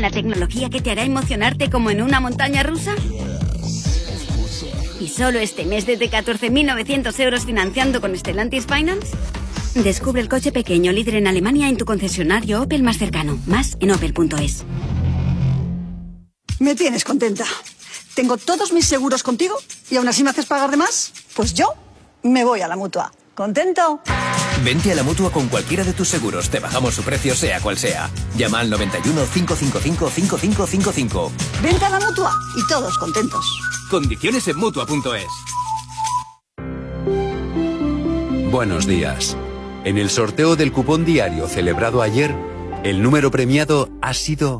la tecnología que te hará emocionarte como en una montaña rusa? ¿Y solo este mes desde 14.900 euros financiando con Stellantis Finance? Descubre el coche pequeño líder en Alemania en tu concesionario Opel más cercano. Más en opel.es. Me tienes contenta. Tengo todos mis seguros contigo y aún así me haces pagar de más. Pues yo me voy a la Mutua. ¿Contento? Vente a la Mutua con cualquiera de tus seguros. Te bajamos su precio sea cual sea. Llama al 91 555 5555. Vente a la Mutua y todos contentos. Condiciones en Mutua.es. Buenos días. En el sorteo del cupón diario celebrado ayer, el número premiado ha sido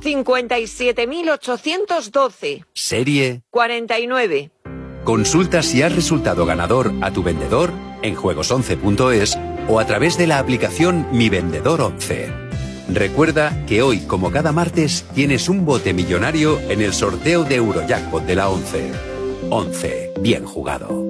57.812. Serie 49. Consulta si has resultado ganador a tu vendedor en juegos11.es o a través de la aplicación Mi Vendedor 11. Recuerda que hoy, como cada martes, tienes un bote millonario en el sorteo de Eurojackpot de la 11. 11. Bien jugado.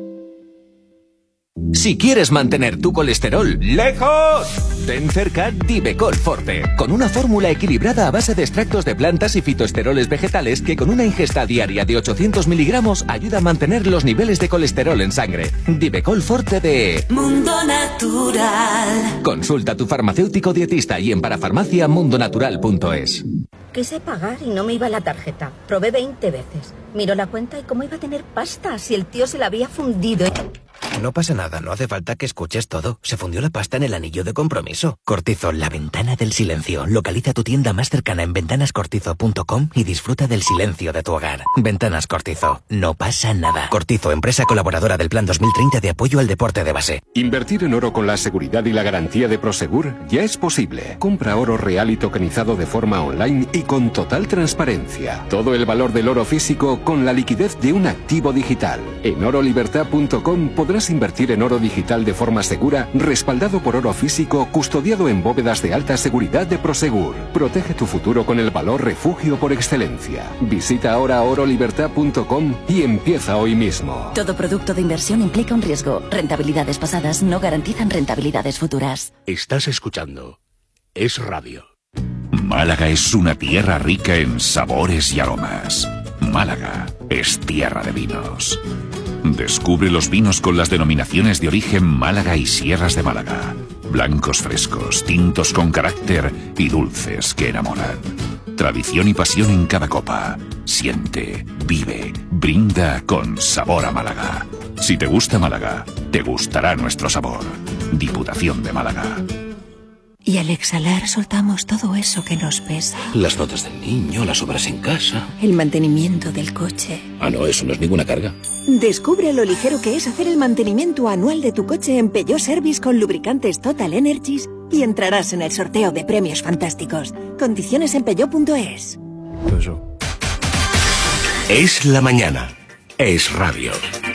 Si quieres mantener tu colesterol lejos, ten cerca Divecol Forte, con una fórmula equilibrada a base de extractos de plantas y fitoesteroles vegetales que con una ingesta diaria de 800 miligramos ayuda a mantener los niveles de colesterol en sangre. Divecol Forte de Mundo Natural. Consulta a tu farmacéutico dietista y en parafarmaciamundonatural.es. Quise pagar y no me iba la tarjeta. Probé 20 veces. Miró la cuenta y cómo iba a tener pasta si el tío se la había fundido. No pasa nada, no hace falta que escuches todo. Se fundió la pasta en el anillo de compromiso. Cortizo, la ventana del silencio. Localiza tu tienda más cercana en ventanascortizo.com y disfruta del silencio de tu hogar. Ventanas Cortizo, no pasa nada. Cortizo, empresa colaboradora del Plan 2030 de apoyo al deporte de base. Invertir en oro con la seguridad y la garantía de Prosegur ya es posible. Compra oro real y tokenizado de forma online y con total transparencia. Todo el valor del oro físico con la liquidez de un activo digital. En orolibertad.com podrás invertir en oro digital de forma segura, respaldado por oro físico, custodiado en bóvedas de alta seguridad de Prosegur. Protege tu futuro con el valor refugio por excelencia. Visita ahora orolibertad.com y empieza hoy mismo. Todo producto de inversión implica un riesgo. Rentabilidades pasadas no garantizan rentabilidades futuras. Estás escuchando Es Radio. Málaga es una tierra rica en sabores y aromas. Málaga es tierra de vinos. Descubre los vinos con las denominaciones de origen Málaga y Sierras de Málaga. Blancos frescos, tintos con carácter y dulces que enamoran. Tradición y pasión en cada copa. Siente, vive, brinda con sabor a Málaga. Si te gusta Málaga, te gustará nuestro sabor. Diputación de Málaga. Y al exhalar soltamos todo eso que nos pesa. Las notas del niño, las obras en casa. El mantenimiento del coche. Ah, no, eso no es ninguna carga. Descubre lo ligero que es hacer el mantenimiento anual de tu coche en Peugeot Service con lubricantes Total Energies y entrarás en el sorteo de premios fantásticos. Condiciones en peugeot.es. Es la mañana. Es radio.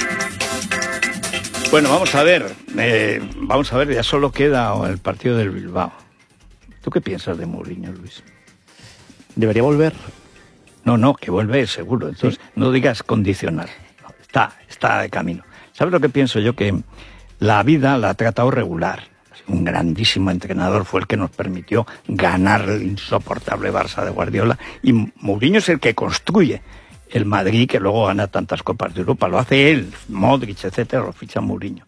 Bueno, vamos a ver, ya solo queda el partido del Bilbao. ¿Tú qué piensas de Mourinho, Luis? ¿Debería volver? No, que vuelve seguro, entonces ¿sí? No digas condicional, está de camino. ¿Sabes lo que pienso yo? Que la vida la ha tratado regular. Un grandísimo entrenador, fue el que nos permitió ganar el insoportable Barça de Guardiola, y Mourinho es el que construye el Madrid, que luego gana tantas Copas de Europa. Lo hace él, Modric, etcétera, lo ficha Mourinho.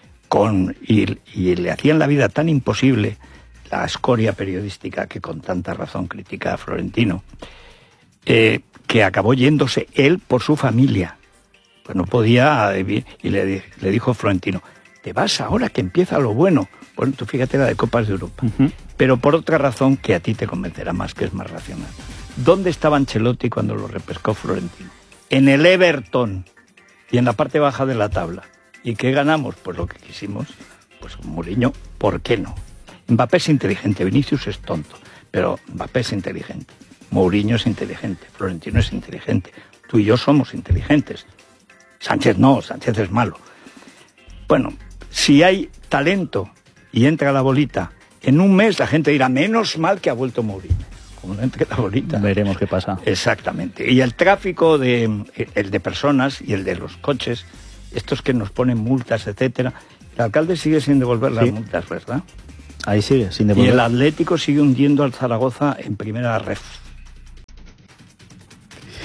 Y le hacían la vida tan imposible la escoria periodística que con tanta razón critica a Florentino, que acabó yéndose él por su familia. Pues no podía, y le dijo Florentino, te vas ahora que empieza lo bueno. Bueno, tú fíjate la de Copas de Europa. Uh-huh. Pero por otra razón que a ti te convencerá más, que es más racional. ¿Dónde estaba Ancelotti cuando lo repescó Florentino? En el Everton y en la parte baja de la tabla. ¿Y qué ganamos? Pues lo que quisimos. Pues Mourinho, ¿por qué no? Mbappé es inteligente, Vinicius es tonto, pero Mbappé es inteligente, Mourinho es inteligente, Florentino es inteligente, tú y yo somos inteligentes. Sánchez no, Sánchez es malo. Bueno, si hay talento y entra la bolita, en un mes la gente dirá, menos mal que ha vuelto Mourinho. Como no entre la bolita. Veremos qué pasa. Exactamente. Y el tráfico el de personas y el de los coches, estos que nos ponen multas, etcétera, el alcalde sigue sin devolver las multas, ¿verdad? Ahí sigue, sin devolver. Y el Atlético sigue hundiendo al Zaragoza en primera ref.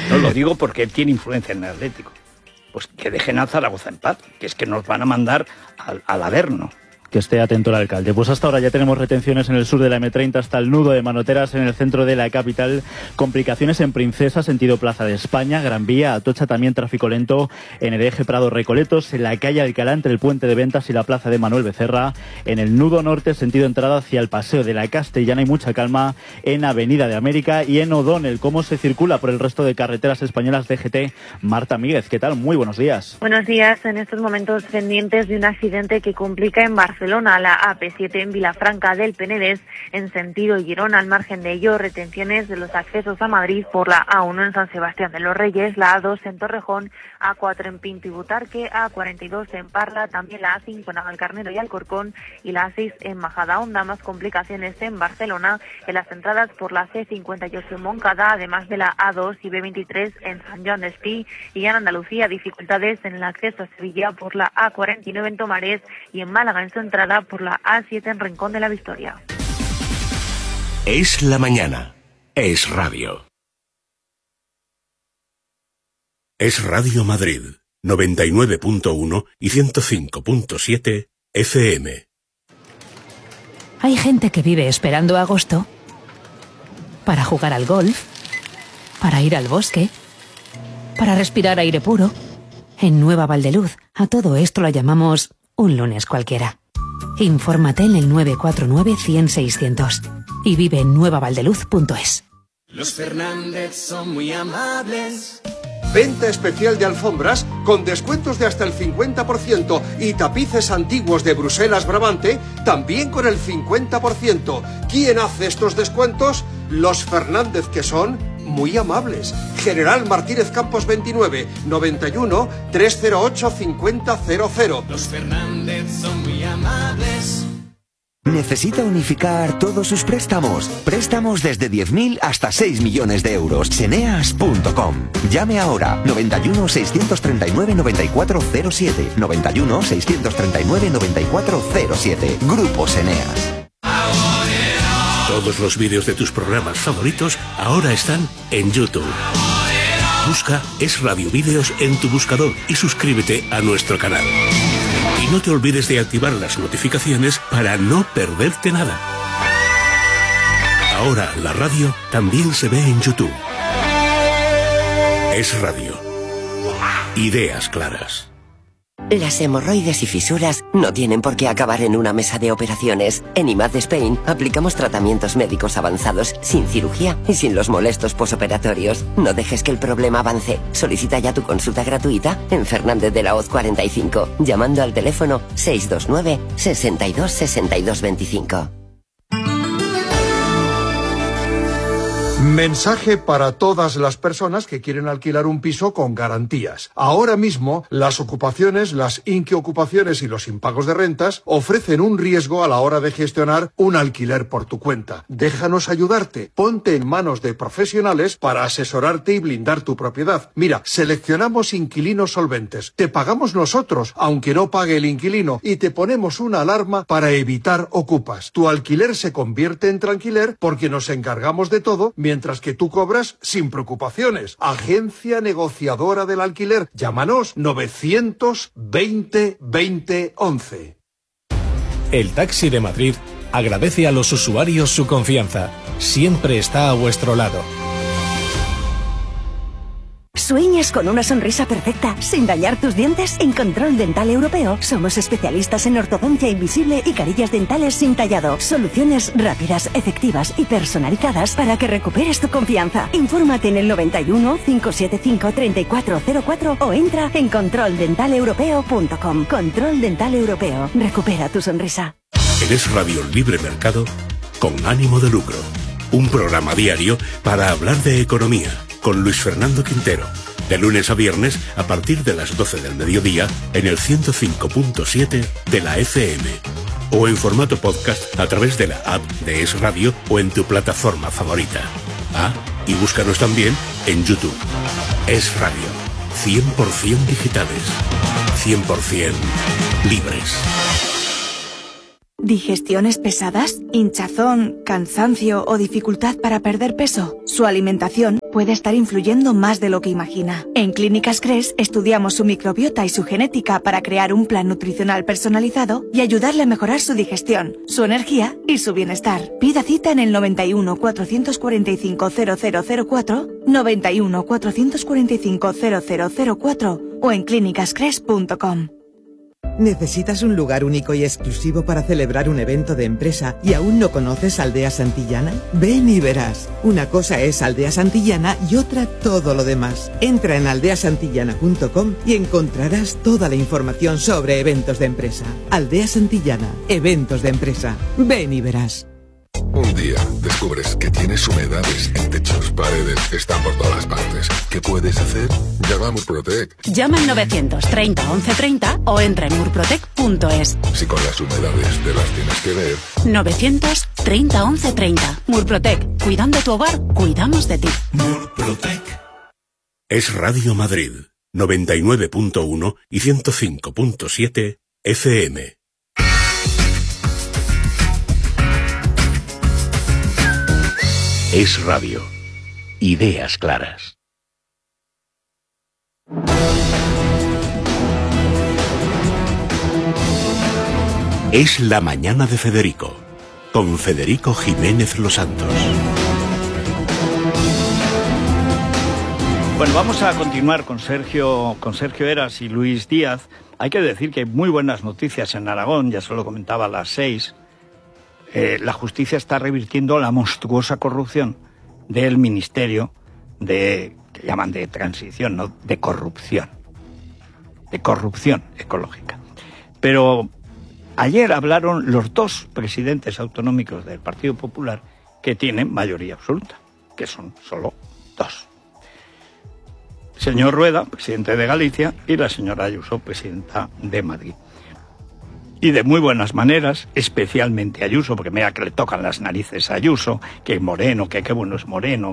No lo digo porque él tiene influencia en el Atlético. Pues que dejen a Zaragoza en paz, que es que nos van a mandar al Averno. Que esté atento el alcalde. Pues hasta ahora ya tenemos retenciones en el sur de la M30 hasta el nudo de Manoteras en el centro de la capital. Complicaciones en Princesa, sentido Plaza de España, Gran Vía, Atocha también tráfico lento en el eje Prado-Recoletos, en la calle Alcalá entre el puente de Ventas y la plaza de Manuel Becerra. En el nudo norte, sentido entrada hacia el paseo de la Castellana, hay mucha calma en Avenida de América y en O'Donnell. ¿Cómo se circula por el resto de carreteras españolas de GT? Marta Míguez, ¿qué tal? Muy buenos días. Buenos días. En estos momentos pendientes de un accidente que complica en Barcelona, la AP7 en Vilafranca del Penedès, en sentido Girona. Al margen de ello, retenciones de los accesos a Madrid por la A1 en San Sebastián de los Reyes, la A2 en Torrejón, A4 en Pinto y Butarque, A42 en Parla, también la A5 en Navalcarnero y Alcorcón y la A6 en Majadahonda. Más complicaciones en Barcelona, en las entradas por la C58 en Moncada, además de la A2 y B23 en San Joan d'Espí, y en Andalucía dificultades en el acceso a Sevilla por la A49 en Tomares y en Málaga en su entrada por la A7 en Rincón de la Victoria. Es la mañana. Es radio. Es Radio Madrid, 99.1 y 105.7 FM. Hay gente que vive esperando agosto para jugar al golf, para ir al bosque, para respirar aire puro. En Nueva Valdeluz, a todo esto lo llamamos un lunes cualquiera. Infórmate en el 949-100-600 y vive en nuevavaldeluz.es. Los Fernández son muy amables. Venta especial de alfombras con descuentos de hasta el 50% y tapices antiguos de Bruselas Brabante también con el 50%. ¿Quién hace estos descuentos? Los Fernández, que son muy amables. General Martínez Campos 29, 91 308 5000. Los Fernández son muy amables. ¿Necesita unificar todos sus préstamos? Préstamos desde 10.000 hasta 6 millones de euros. Seneas.com. Llame ahora. 91 639 9407. 91 639 9407. Grupo Seneas. Todos los vídeos de tus programas favoritos ahora están en YouTube. Busca Es Radio Vídeos en tu buscador y suscríbete a nuestro canal. Y no te olvides de activar las notificaciones para no perderte nada. Ahora la radio también se ve en YouTube. Es Radio. Ideas claras. Las hemorroides y fisuras no tienen por qué acabar en una mesa de operaciones. En IMAD Spain aplicamos tratamientos médicos avanzados sin cirugía y sin los molestos posoperatorios. No dejes que el problema avance. Solicita ya tu consulta gratuita en Fernández de la Hoz 45, llamando al teléfono 629 62 62 25. Mensaje para todas las personas que quieren alquilar un piso con garantías. Ahora mismo, las ocupaciones, las inquiocupaciones y los impagos de rentas ofrecen un riesgo a la hora de gestionar un alquiler por tu cuenta. Déjanos ayudarte. Ponte en manos de profesionales para asesorarte y blindar tu propiedad. Mira, seleccionamos inquilinos solventes. Te pagamos nosotros, aunque no pague el inquilino, y te ponemos una alarma para evitar ocupas. Tu alquiler se convierte en tranquiler porque nos encargamos de todo, mientras que tú cobras sin preocupaciones. Agencia Negociadora del Alquiler. Llámanos 920 20 11. El Taxi de Madrid agradece a los usuarios su confianza. Siempre está a vuestro lado. ¿Sueñas con una sonrisa perfecta sin dañar tus dientes? En Control Dental Europeo somos especialistas en ortodoncia invisible y carillas dentales sin tallado. Soluciones rápidas, efectivas y personalizadas para que recuperes tu confianza. Infórmate en el 91 575 3404 o entra en controldentaleuropeo.com. Control Dental Europeo. Recupera tu sonrisa. Eres Radio Libre Mercado con ánimo de lucro. Un programa diario para hablar de economía con Luis Fernando Quintero. De lunes a viernes a partir de las 12 del mediodía en el 105.7 de la FM. O en formato podcast a través de la app de Es Radio o en tu plataforma favorita. Ah, y búscanos también en YouTube. Es Radio. 100% digitales. 100% libres. ¿Digestiones pesadas? ¿Hinchazón, cansancio o dificultad para perder peso? Su alimentación puede estar influyendo más de lo que imagina. En Clínicas Cres estudiamos su microbiota y su genética para crear un plan nutricional personalizado y ayudarle a mejorar su digestión, su energía y su bienestar. Pida cita en el 91 445 0004, 91 445 0004 o en clínicascres.com. ¿Necesitas un lugar único y exclusivo para celebrar un evento de empresa y aún no conoces Aldea Santillana? Ven y verás. Una cosa es Aldea Santillana y otra todo lo demás. Entra en aldeasantillana.com y encontrarás toda la información sobre eventos de empresa. Aldea Santillana, eventos de empresa. Ven y verás. Un día descubres que tienes humedades en techos, paredes, están por todas partes. ¿Qué puedes hacer? Llama a Murprotec. Llama al 930 1130 o entra en murprotec.es. Si con las humedades te las tienes que ver. 930 1130. Murprotec. Cuidando tu hogar, cuidamos de ti. Murprotec. Es Radio Madrid, 99.1 y 105.7 FM. Es radio. Ideas claras. Es la mañana de Federico, con Federico Jiménez Los Santos. Bueno, vamos a continuar con Sergio Eras y Luis Díaz. Hay que decir que hay muy buenas noticias en Aragón, ya se lo comentaba a las 6. La justicia está revirtiendo la monstruosa corrupción del ministerio que llaman de transición, no de corrupción ecológica. Pero ayer hablaron los dos presidentes autonómicos del Partido Popular que tienen mayoría absoluta, que son solo dos. El señor Rueda, presidente de Galicia, y la señora Ayuso, presidenta de Madrid. Y de muy buenas maneras, especialmente Ayuso, porque mira que le tocan las narices a Ayuso, que Moreno, que qué bueno es Moreno,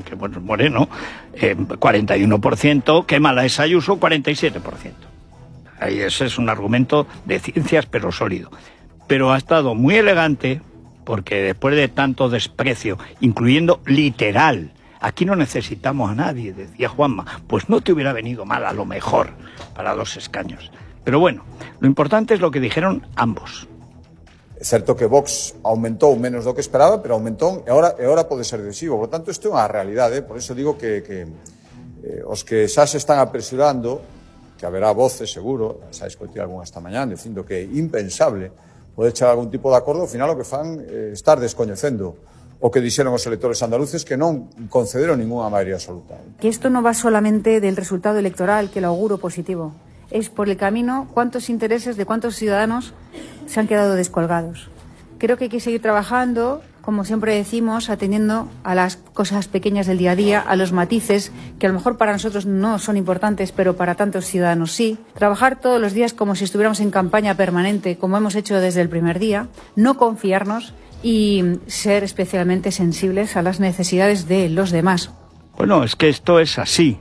41%, qué mala es Ayuso, 47%. Ahí ese es un argumento de ciencias, pero sólido. Pero ha estado muy elegante, porque después de tanto desprecio, incluyendo literal, aquí no necesitamos a nadie, decía Juanma, pues no te hubiera venido mal a lo mejor para 2 escaños. Pero bueno, lo importante es lo que dijeron ambos. É certo que Vox aumentou menos do que esperaba, pero aumentou e agora pode ser decisivo. Por tanto, isto é unha realidade. Por iso digo que os que xa se están apresurando, que haberá voces, seguro, xa escoitei algunha esta mañá, dicindo que é impensable poder chegar a algún tipo de acordo, ao final o que fan estar descoñecendo o que dixeron os electores andaluces que non concederon ninguna maioría absoluta. Que isto non va solamente del resultado electoral, que lo auguro positivo. Es por el camino cuántos intereses de cuántos ciudadanos se han quedado descolgados. Creo que hay que seguir trabajando, como siempre decimos, atendiendo a las cosas pequeñas del día a día, a los matices, que a lo mejor para nosotros no son importantes, pero para tantos ciudadanos sí. Trabajar todos los días como si estuviéramos en campaña permanente, como hemos hecho desde el primer día, no confiarnos y ser especialmente sensibles a las necesidades de los demás. Bueno, es que esto es así.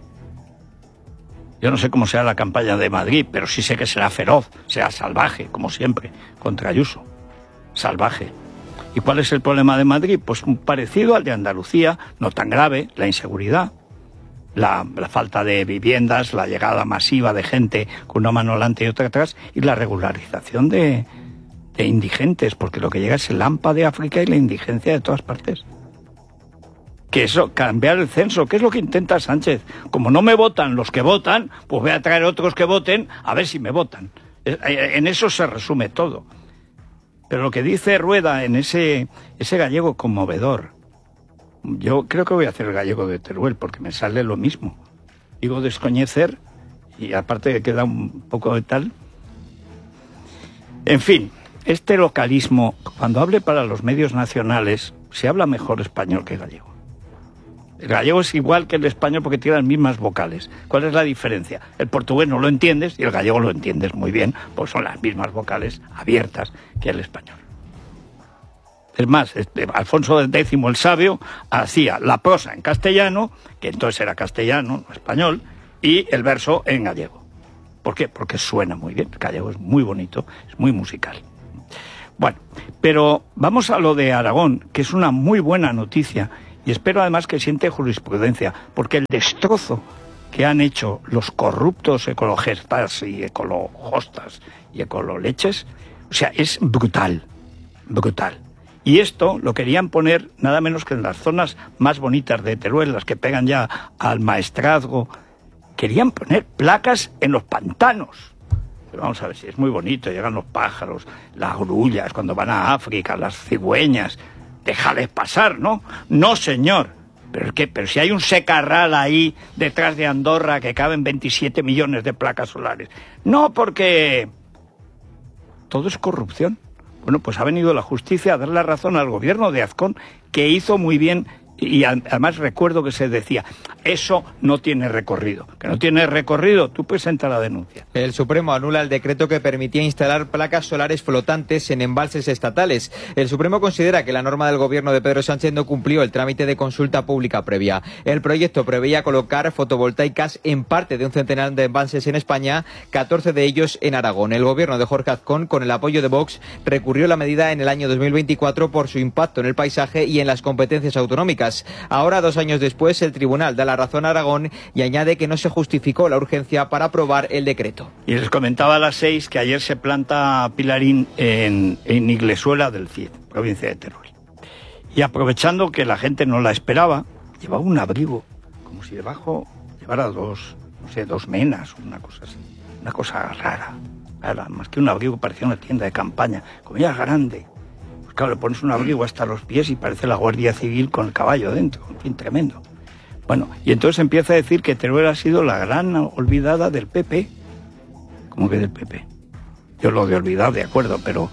Yo no sé cómo será la campaña de Madrid, pero sí sé que será feroz, será salvaje, como siempre, contra Ayuso. Salvaje. ¿Y cuál es el problema de Madrid? Pues un parecido al de Andalucía, no tan grave, la inseguridad, la falta de viviendas, la llegada masiva de gente con una mano delante y otra atrás, y la regularización de indigentes, porque lo que llega es el hampa de África y la indigencia de todas partes. Que eso, cambiar el censo, ¿qué es lo que intenta Sánchez? Como no me votan los que votan, pues voy a traer otros que voten a ver si me votan. En eso se resume todo. Pero lo que dice Rueda en ese gallego conmovedor, yo creo que voy a hacer el gallego de Teruel porque me sale lo mismo. Digo descoñecer y aparte que queda un poco de tal. En fin, este localismo, cuando hable para los medios nacionales, se habla mejor español que gallego. El gallego es igual que el español porque tiene las mismas vocales. ¿Cuál es la diferencia? El portugués no lo entiendes y el gallego lo entiendes muy bien, porque son las mismas vocales abiertas que el español. Es más, Alfonso X el Sabio hacía la prosa en castellano, que entonces era castellano, no español, y el verso en gallego. ¿Por qué? Porque suena muy bien. El gallego es muy bonito, es muy musical. Bueno, pero vamos a lo de Aragón, que es una muy buena noticia, y espero además que siente jurisprudencia, porque el destrozo que han hecho los corruptos ecologistas y ecolojostas y ecololeches, o sea, es brutal, brutal. Y esto lo querían poner nada menos que en las zonas más bonitas de Teruel, las que pegan ya al maestrazgo. Querían poner placas en los pantanos. Pero vamos a ver si es muy bonito, llegan los pájaros, las grullas, cuando van a África, las cigüeñas. Déjales pasar, ¿no? No, señor. Pero si hay un secarral ahí detrás de Andorra que caben 27 millones de placas solares. No, porque todo es corrupción. Bueno, pues ha venido la justicia a dar la razón al gobierno de Azcón, que hizo muy bien, y además recuerdo que se decía, eso no tiene recorrido. Que no tiene recorrido, tú presenta la denuncia. El Supremo anula el decreto que permitía instalar placas solares flotantes en embalses estatales. El Supremo considera que la norma del gobierno de Pedro Sánchez no cumplió el trámite de consulta pública previa. El proyecto preveía colocar fotovoltaicas en parte de un centenar de embalses en España, 14 de ellos en Aragón. El gobierno de Jorge Azcón, con el apoyo de Vox, recurrió la medida en el año 2024 por su impacto en el paisaje y en las competencias autonómicas. Ahora, 2 años después, el tribunal da la razón a Aragón y añade que no se justificó la urgencia para aprobar el decreto. Y les comentaba a las 6 que ayer se planta pilarín en Iglesuela del Cid, provincia de Teruel. Y aprovechando que la gente no la esperaba, llevaba un abrigo, como si debajo llevara dos menas, una cosa así, una cosa rara, más que un abrigo parecía una tienda de campaña, como ya grande. Claro, le pones un abrigo hasta los pies y parece la Guardia Civil con el caballo dentro, en fin, tremendo. Bueno, y entonces empieza a decir que Teruel ha sido la gran olvidada del PP. ¿Cómo que del PP? Yo lo de olvidar, de acuerdo, pero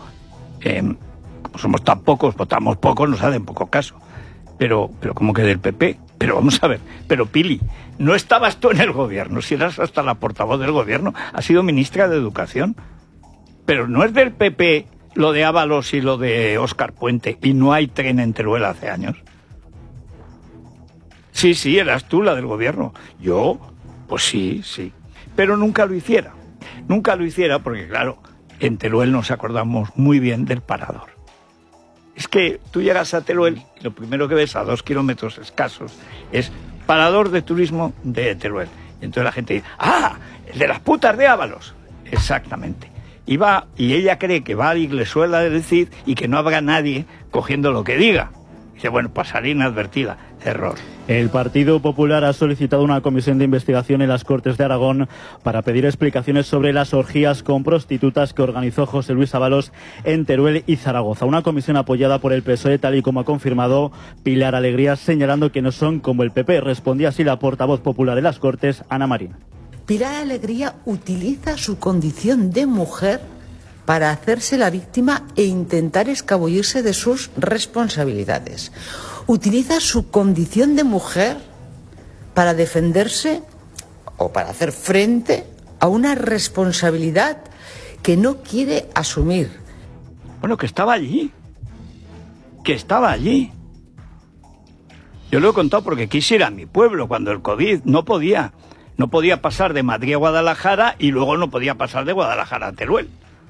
como somos tan pocos, votamos poco, nos hacen poco caso. Pero ¿cómo que del PP? Pero vamos a ver, pero Pili, no estabas tú en el gobierno, si eras hasta la portavoz del gobierno, has sido ministra de Educación, pero no es del PP lo de Ábalos y lo de Óscar Puente, y no hay tren en Teruel hace años. Sí, eras tú la del gobierno. Yo, pues sí, pero nunca lo hiciera. Nunca lo hiciera porque, claro, en Teruel nos acordamos muy bien del parador. Es que tú llegas a Teruel y lo primero que ves a 2 kilómetros escasos es parador de turismo de Teruel. Y entonces la gente dice, ¡ah! El de las putas de Ábalos. Exactamente. Y ella cree que va a la Iglesuela del Cid y que no habrá nadie cogiendo lo que diga. Dice, bueno, pasaré inadvertida. Error. El Partido Popular ha solicitado una comisión de investigación en las Cortes de Aragón para pedir explicaciones sobre las orgías con prostitutas que organizó José Luis Ábalos en Teruel y Zaragoza. Una comisión apoyada por el PSOE, tal y como ha confirmado Pilar Alegría, señalando que no son como el PP. Respondía así la portavoz popular en las Cortes, Ana Marín. Pilar Alegría utiliza su condición de mujer para hacerse la víctima e intentar escabullirse de sus responsabilidades. Utiliza su condición de mujer para defenderse o para hacer frente a una responsabilidad que no quiere asumir. Bueno, que estaba allí. Yo lo he contado porque quise ir a mi pueblo cuando el COVID no podía pasar de Madrid a Guadalajara y luego no podía pasar de Guadalajara a Teruel.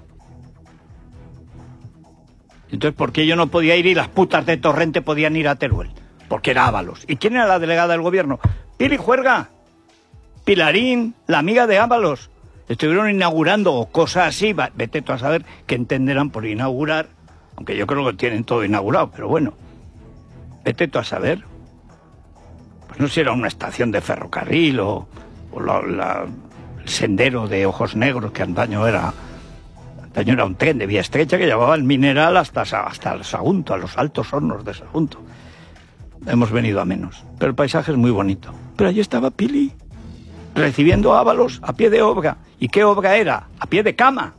Entonces, ¿por qué yo no podía ir y las putas de Torrente podían ir a Teruel? Porque era Ábalos. ¿Y quién era la delegada del gobierno? Pili Juerga, Pilarín, la amiga de Ábalos. Estuvieron inaugurando cosas así, vete tú a saber qué entenderán por inaugurar, aunque yo creo que tienen todo inaugurado, pero bueno, vete tú a saber. Pues no sé si era una estación de ferrocarril o el sendero de Ojos Negros, que antaño era un tren de vía estrecha que llevaba el mineral hasta el Sagunto, a los altos hornos de Sagunto. Hemos venido a menos, pero el paisaje es muy bonito. Pero allí estaba Pili, recibiendo a Ábalos a pie de obra. ¿Y qué obra era? A pie de cama.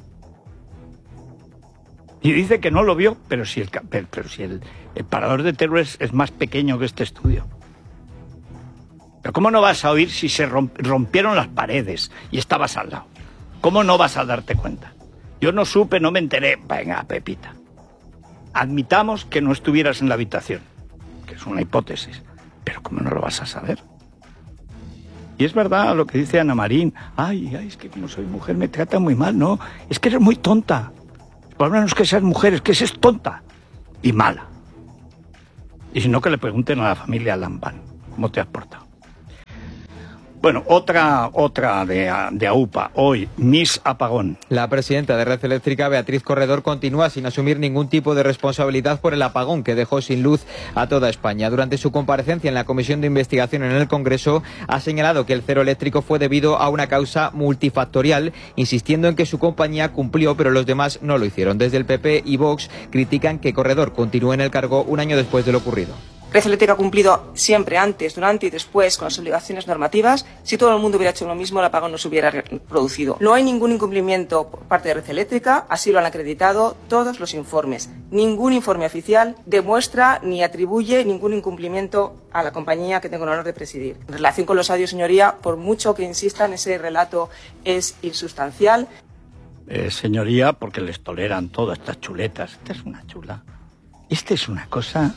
Y dice que no lo vio, pero si el parador de Teruel es más pequeño que este estudio. Pero ¿cómo no vas a oír si se rompieron las paredes y estabas al lado? ¿Cómo no vas a darte cuenta? Yo no supe, no me enteré. Venga, Pepita. Admitamos que no estuvieras en la habitación, que es una hipótesis, pero ¿cómo no lo vas a saber? Y es verdad lo que dice Ana Marín. Ay, es que como soy mujer me trata muy mal. No, es que eres muy tonta. Por lo menos que esas mujeres, que es tonta y mala. Y si no, que le pregunten a la familia Lambán, ¿cómo te has portado? Bueno, otra de AUPA, hoy, Miss Apagón. La presidenta de Red Eléctrica, Beatriz Corredor, continúa sin asumir ningún tipo de responsabilidad por el apagón que dejó sin luz a toda España. Durante su comparecencia en la Comisión de Investigación en el Congreso, ha señalado que el cero eléctrico fue debido a una causa multifactorial, insistiendo en que su compañía cumplió, pero los demás no lo hicieron. Desde el PP y Vox critican que Corredor continúe en el cargo un año después de lo ocurrido. Red Eléctrica ha cumplido siempre, antes, durante y después, con las obligaciones normativas. Si todo el mundo hubiera hecho lo mismo, el apagón no se hubiera producido. No hay ningún incumplimiento por parte de Red Eléctrica, así lo han acreditado todos los informes. Ningún informe oficial demuestra ni atribuye ningún incumplimiento a la compañía que tengo el honor de presidir. En relación con los audios, señoría, por mucho que insistan, ese relato es insustancial. Señoría, porque les toleran todas estas chuletas. Esta es una chula. Esta es una cosa...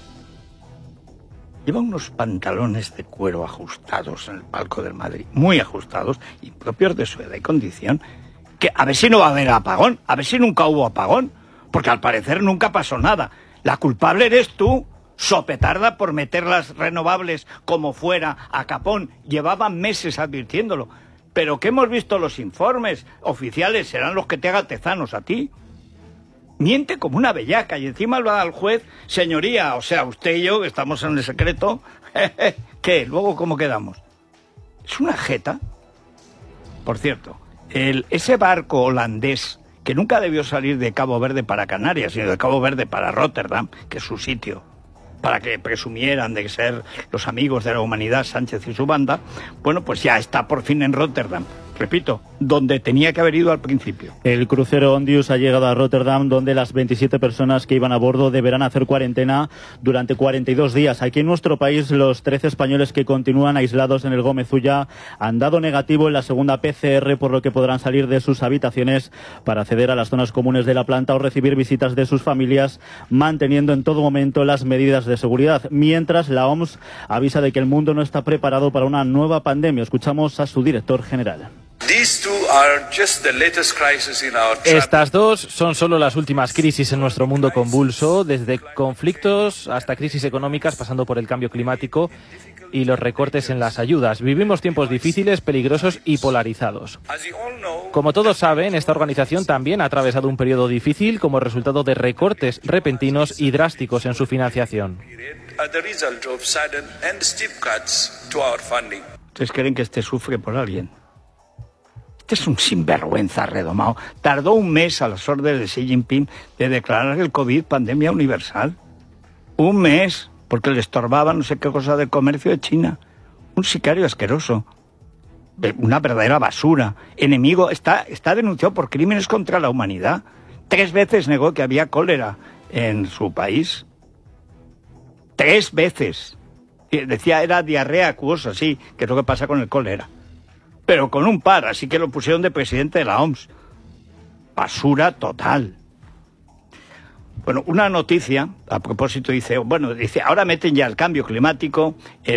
Lleva unos pantalones de cuero ajustados en el palco del Madrid, muy ajustados y propios de su edad y condición, que a ver si no va a haber apagón, a ver si nunca hubo apagón, porque al parecer nunca pasó nada. La culpable eres tú, sopetarda por meter las renovables como fuera a capón. Llevaban meses advirtiéndolo. Pero que hemos visto los informes oficiales serán los que te hagan tezanos a ti. Miente como una bellaca y encima lo da al juez, señoría, o sea, usted y yo, que estamos en el secreto, ¿qué? Luego, ¿cómo quedamos? Es una jeta. Por cierto, ese barco holandés, que nunca debió salir de Cabo Verde para Canarias, sino de Cabo Verde para Rotterdam, que es su sitio, para que presumieran de ser los amigos de la humanidad, Sánchez y su banda, bueno, pues ya está por fin en Rotterdam. Repito, donde tenía que haber ido al principio. El crucero Ondius ha llegado a Rotterdam, donde las 27 personas que iban a bordo deberán hacer cuarentena durante 42 días. Aquí en nuestro país, los 13 españoles que continúan aislados en el Gómez Ulla han dado negativo en la segunda PCR, por lo que podrán salir de sus habitaciones para acceder a las zonas comunes de la planta o recibir visitas de sus familias, manteniendo en todo momento las medidas de seguridad. Mientras, la OMS avisa de que el mundo no está preparado para una nueva pandemia. Escuchamos a su director general. Estas dos son solo las últimas crisis en nuestro mundo convulso, desde conflictos hasta crisis económicas, pasando por el cambio climático y los recortes en las ayudas. Vivimos tiempos difíciles, peligrosos y polarizados. Como todos saben, esta organización también ha atravesado un periodo difícil como resultado de recortes repentinos y drásticos en su financiación. ¿Ustedes creen que este sufre por alguien? Este es un sinvergüenza redomado. Tardó un mes a las órdenes de Xi Jinping de declarar el COVID pandemia universal. Un mes, porque le estorbaba no sé qué cosa del comercio de China. Un sicario asqueroso. Una verdadera basura. Enemigo, está denunciado por crímenes contra la humanidad. 3 veces negó que había cólera en su país. 3 veces. Decía era diarrea acuosa, sí, que es lo que pasa con el cólera. Pero con un par, así que lo pusieron de presidente de la OMS. Basura total. Bueno, una noticia, a propósito, dice, ahora meten ya el cambio climático,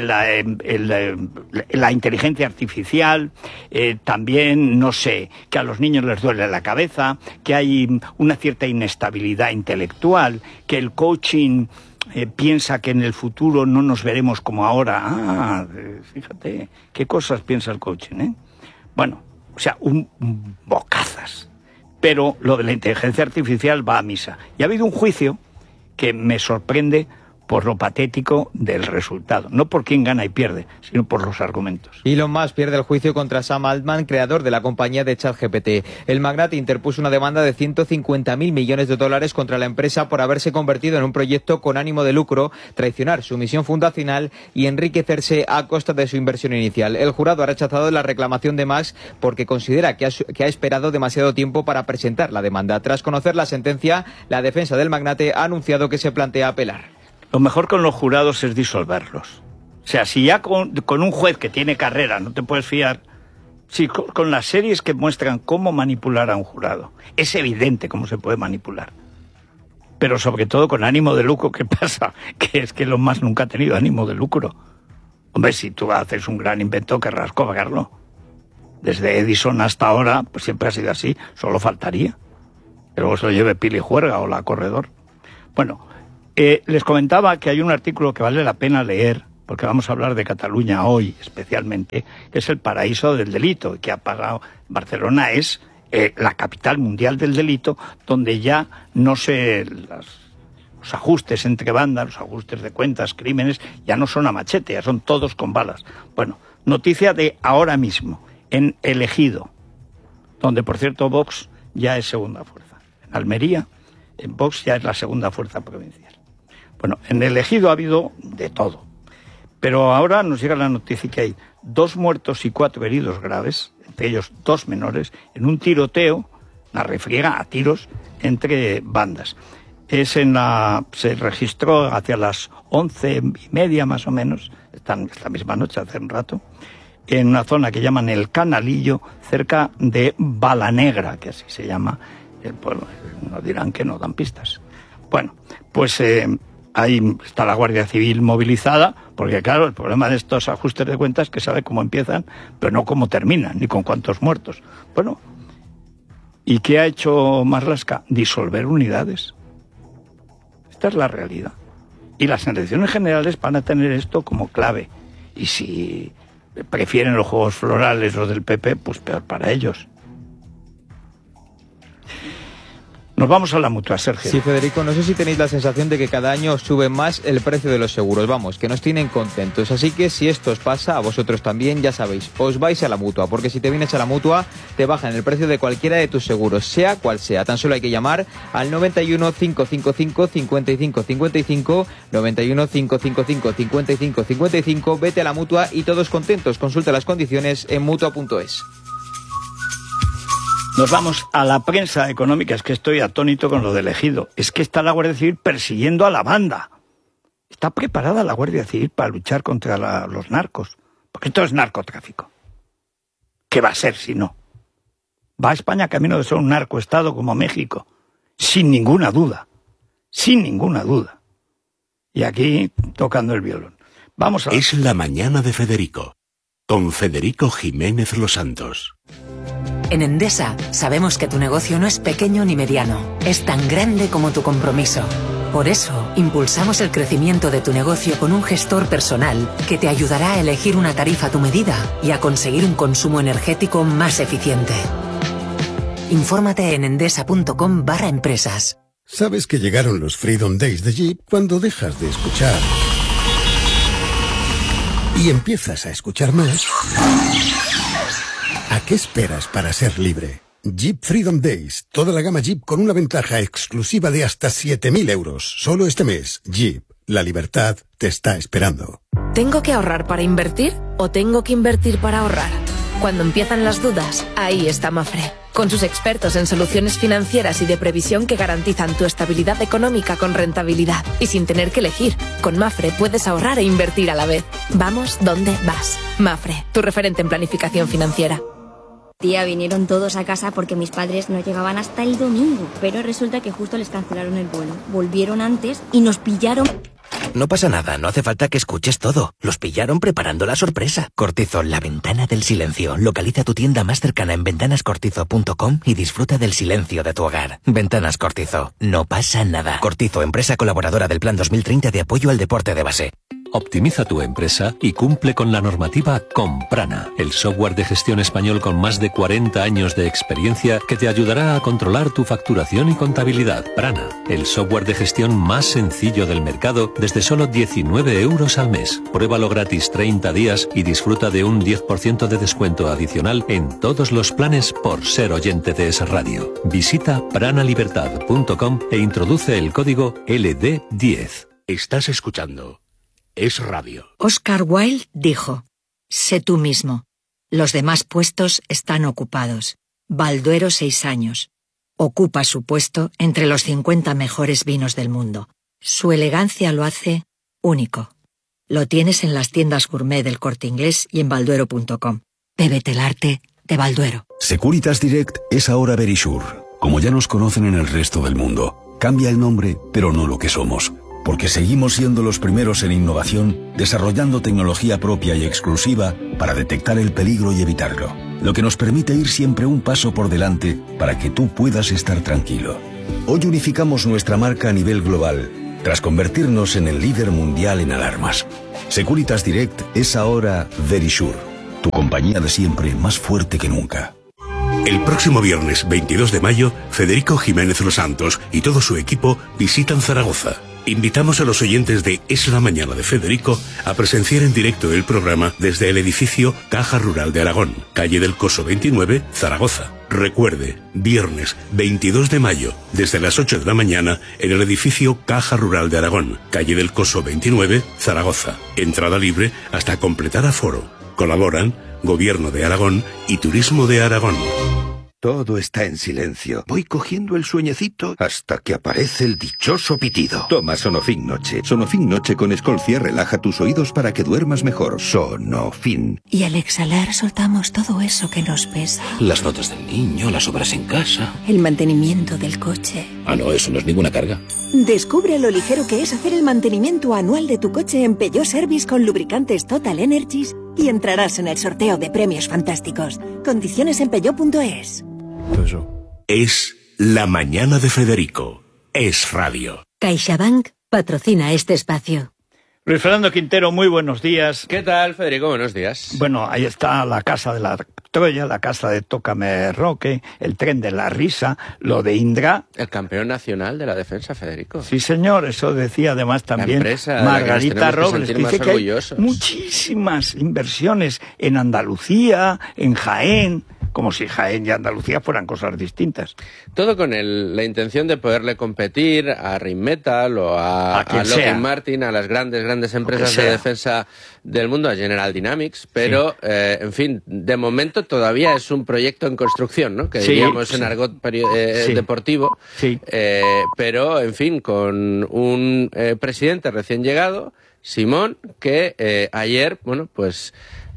la inteligencia artificial, también, no sé, que a los niños les duele la cabeza, que hay una cierta inestabilidad intelectual, que el coaching piensa que en el futuro no nos veremos como ahora. Fíjate, qué cosas piensa el coaching, ¿eh? Bueno, o sea, un bocazas. Pero lo de la inteligencia artificial va a misa. Y ha habido un juicio que me sorprende por lo patético del resultado. No por quién gana y pierde, sino por los argumentos. Elon Musk pierde el juicio contra Sam Altman, creador de la compañía de ChatGPT. El magnate interpuso una demanda de $150.000 millones contra la empresa por haberse convertido en un proyecto con ánimo de lucro, traicionar su misión fundacional y enriquecerse a costa de su inversión inicial. El jurado ha rechazado la reclamación de Musk porque considera que ha esperado demasiado tiempo para presentar la demanda. Tras conocer la sentencia, la defensa del magnate ha anunciado que se plantea apelar. Lo mejor con los jurados es disolverlos. O sea, si ya con un juez que tiene carrera no te puedes fiar, si con las series que muestran cómo manipular a un jurado, es evidente cómo se puede manipular. Pero sobre todo con ánimo de lucro, ¿qué pasa? Que es que Elon Musk nunca ha tenido ánimo de lucro. Hombre, si tú haces un gran invento, querrás cobrarlo. Desde Edison hasta ahora, pues siempre ha sido así, solo faltaría. que luego se lo lleve Pili Juerga o la Corredor. Bueno, les comentaba que hay un artículo que vale la pena leer, porque vamos a hablar de Cataluña hoy especialmente, que es el paraíso del delito, que ha pagado. Barcelona es la capital mundial del delito, donde ya no se... Los ajustes entre bandas, los ajustes de cuentas, crímenes, ya no son a machete, ya son todos con balas. Bueno, noticia de ahora mismo, en El Ejido, donde, por cierto, Vox ya es segunda fuerza. En Almería, Vox ya es la segunda fuerza provincial. Bueno, en El Ejido ha habido de todo. Pero ahora nos llega la noticia que hay 2 muertos y 4 heridos graves, entre ellos 2 menores, en un tiroteo, una refriega a tiros entre bandas. Se registró hacia las 11:30 más o menos, esta misma noche, hace un rato, en una zona que llaman El Canalillo, cerca de Balanegra, que así se llama el pueblo. No dirán que no dan pistas. Bueno, pues ahí está la Guardia Civil movilizada, porque claro, el problema de estos ajustes de cuentas es que sabe cómo empiezan, pero no cómo terminan, ni con cuántos muertos. Bueno, ¿y qué ha hecho Marlaska? Disolver unidades. Esta es la realidad. Y las elecciones generales van a tener esto como clave. Y si prefieren los juegos florales o del PP, pues peor para ellos. Nos vamos a la Mutua, Sergio. Sí, Federico, no sé si tenéis la sensación de que cada año sube más el precio de los seguros. Vamos, que nos tienen contentos. Así que si esto os pasa, a vosotros también, ya sabéis, os vais a la Mutua. Porque si te vienes a la Mutua, te bajan el precio de cualquiera de tus seguros, sea cual sea. Tan solo hay que llamar al 91 555 55 55, 91 555 55 55, vete a la Mutua y todos contentos. Consulta las condiciones en Mutua.es. Nos vamos a la prensa económica. Es que estoy atónito con lo del Ejido. Es que está la Guardia Civil persiguiendo a la banda. Está preparada la Guardia Civil para luchar contra los narcos. Porque esto es narcotráfico. ¿Qué va a ser si no? Va a España camino de ser un narcoestado como México. Sin ninguna duda. Sin ninguna duda. Y aquí tocando el violón. Vamos a... Es la mañana de Federico. Con Federico Jiménez Los Santos. En Endesa sabemos que tu negocio no es pequeño ni mediano, es tan grande como tu compromiso. Por eso, impulsamos el crecimiento de tu negocio con un gestor personal que te ayudará a elegir una tarifa a tu medida y a conseguir un consumo energético más eficiente. Infórmate en endesa.com/empresas. Sabes que llegaron los Freedom Days de Jeep cuando dejas de escuchar y empiezas a escuchar más. ¿A qué esperas para ser libre? Jeep Freedom Days. Toda la gama Jeep con una ventaja exclusiva de hasta 7.000 euros. Solo este mes. Jeep. La libertad te está esperando. ¿Tengo que ahorrar para invertir o tengo que invertir para ahorrar? Cuando empiezan las dudas, ahí está Mafre. Con sus expertos en soluciones financieras y de previsión que garantizan tu estabilidad económica con rentabilidad y sin tener que elegir. Con Mafre puedes ahorrar e invertir a la vez. Vamos donde vas. Mafre, tu referente en planificación financiera. Tía, vinieron todos a casa porque mis padres no llegaban hasta el domingo, pero resulta que justo les cancelaron el vuelo. Volvieron antes y nos pillaron... No pasa nada, no hace falta que escuches todo. Los pillaron preparando la sorpresa. Cortizo, la ventana del silencio. Localiza tu tienda más cercana en ventanascortizo.com y disfruta del silencio de tu hogar. Ventanas Cortizo, no pasa nada. Cortizo, empresa colaboradora del Plan 2030 de apoyo al deporte de base. Optimiza tu empresa y cumple con la normativa con Prana, el software de gestión español con más de 40 años de experiencia que te ayudará a controlar tu facturación y contabilidad. Prana, el software de gestión más sencillo del mercado desde solo 19 euros al mes. Pruébalo gratis 30 días y disfruta de un 10% de descuento adicional en todos los planes por ser oyente de Es Radio. Visita pranalibertad.com e introduce el código LD10. Estás escuchando Es Radio. Oscar Wilde dijo: sé tú mismo. Los demás puestos están ocupados. Balduero 6 años. Ocupa su puesto entre los 50 mejores vinos del mundo. Su elegancia lo hace único. Lo tienes en las tiendas gourmet del Corte Inglés y en balduero.com. Bébete el arte de Balduero. Securitas Direct es ahora Verisure. Como ya nos conocen en el resto del mundo. Cambia el nombre, pero no lo que somos. Porque seguimos siendo los primeros en innovación, desarrollando tecnología propia y exclusiva para detectar el peligro y evitarlo. lo que nos permite ir siempre un paso por delante para que tú puedas estar tranquilo. Hoy unificamos nuestra marca a nivel global, tras convertirnos en el líder mundial en alarmas. Securitas Direct es ahora Verisure, tu compañía de siempre más fuerte que nunca. El próximo viernes 22 de mayo, Federico Jiménez Los Santos y todo su equipo visitan Zaragoza. Invitamos a los oyentes de Es la Mañana de Federico a presenciar en directo el programa desde el edificio Caja Rural de Aragón, calle del Coso 29, Zaragoza. Recuerde, viernes 22 de mayo, desde las 8 de la mañana, en el edificio Caja Rural de Aragón, calle del Coso 29, Zaragoza. Entrada libre hasta completar aforo. Colaboran Gobierno de Aragón y Turismo de Aragón. Todo está en silencio. Voy cogiendo el sueñecito hasta que aparece el dichoso pitido. Toma Sonofin Noche. Sonofin Noche con Escolcia relaja tus oídos para que duermas mejor. Sonofin. Y al exhalar soltamos todo eso que nos pesa. Las notas del niño, las obras en casa. El mantenimiento del coche. Ah, no, eso no es ninguna carga. Descubre lo ligero que es hacer el mantenimiento anual de tu coche en Peugeot Service con lubricantes Total Energies y entrarás en el sorteo de premios fantásticos. Condiciones en peugeot.es. Es La Mañana de Federico. Es radio. CaixaBank patrocina este espacio. Luis Fernando Quintero, muy buenos días. ¿Qué tal, Federico? Buenos días. Bueno, ahí está la casa de la Troya, la casa de Tócame Roque, el tren de la risa, lo de Indra. El campeón nacional de la defensa, Federico. Sí, señor, eso decía además también Margarita Robles, que dice que hay muchísimas inversiones en Andalucía, en Jaén, como si Jaén y Andalucía fueran cosas distintas. Todo con la intención de poderle competir a Rheinmetall o a Lockheed Martin, a las grandes empresas de defensa del mundo, a General Dynamics, pero, en fin, de momento todavía es un proyecto en construcción, ¿no? Que diríamos en argot deportivo, pero, en fin, con un presidente recién llegado, Simón, que ayer, bueno, pues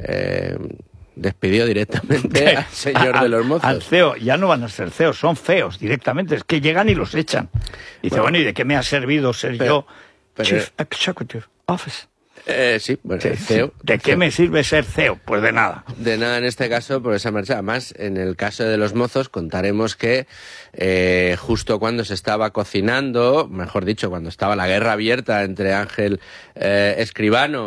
despidió directamente al señor de los mozos. Al CEO, ya no van a ser CEOs, son feos directamente, es que llegan y los echan. Y dice, bueno, ¿y de qué me ha servido ser yo Chief Executive Office? Sí, bueno, CEO. ¿De qué me sirve ser CEO? Pues de nada. De nada en este caso, por esa marcha. Además, en el caso de los mozos, contaremos que justo cuando se estaba cocinando, mejor dicho, cuando estaba la guerra abierta entre Ángel Escribano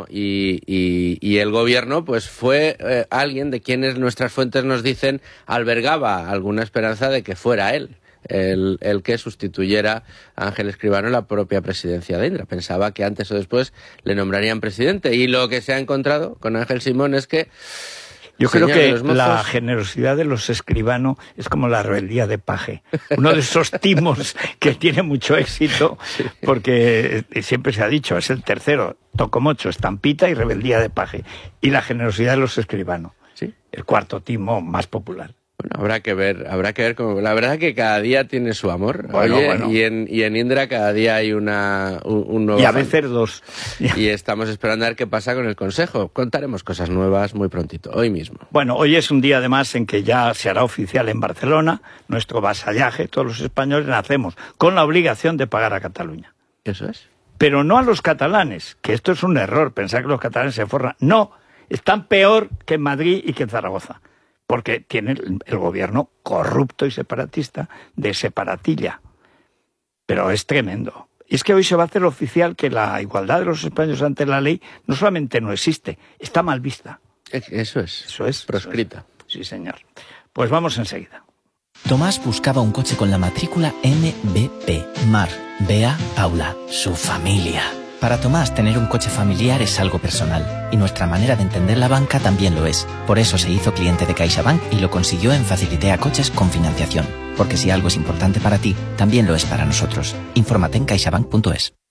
y el gobierno, pues fue alguien de quienes nuestras fuentes nos dicen albergaba alguna esperanza de que fuera él el que sustituyera a Ángel Escribano en la propia presidencia de Indra. Pensaba que antes o después le nombrarían presidente, y lo que se ha encontrado con Ángel Simón es que yo creo que la generosidad de los Escribano es como la rebeldía de Paje, uno de esos timos que tiene mucho éxito, porque siempre se ha dicho, es el tercero, Tocomocho, Estampita y rebeldía de Paje, y la generosidad de los Escribano, el cuarto timo más popular. Bueno, habrá que ver cómo. La verdad que cada día tiene su amor. Bueno. Y en Indra cada día hay un nuevo. Y a veces dos. Y estamos esperando a ver qué pasa con el Consejo. Contaremos cosas nuevas muy prontito, hoy mismo. Bueno, hoy es un día además en que ya se hará oficial en Barcelona nuestro vasallaje. Todos los españoles nacemos con la obligación de pagar a Cataluña. Eso es. Pero no a los catalanes, que esto es un error, pensar que los catalanes se forran. No, están peor que en Madrid y que en Zaragoza, porque tiene el gobierno corrupto y separatista de Separatilla. Pero es tremendo. Y es que hoy se va a hacer oficial que la igualdad de los españoles ante la ley no solamente no existe, está mal vista. Eso es. Proscrita. Sí, señor. Pues vamos enseguida. Tomás buscaba un coche con la matrícula MBP. Mar, Bea, Paula, su familia. Para Tomás, tener un coche familiar es algo personal, y nuestra manera de entender la banca también lo es. Por eso se hizo cliente de CaixaBank y lo consiguió en Facilitea Coches con financiación. Porque si algo es importante para ti, también lo es para nosotros. Infórmate en caixabank.es.